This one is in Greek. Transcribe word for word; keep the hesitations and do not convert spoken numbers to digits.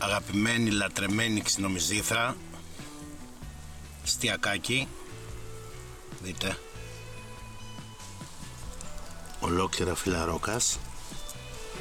αγαπημένη, λατρεμένη ξινομυζήθρα, στιακάκι, δείτε, ολόκληρα φύλλα ρόκας.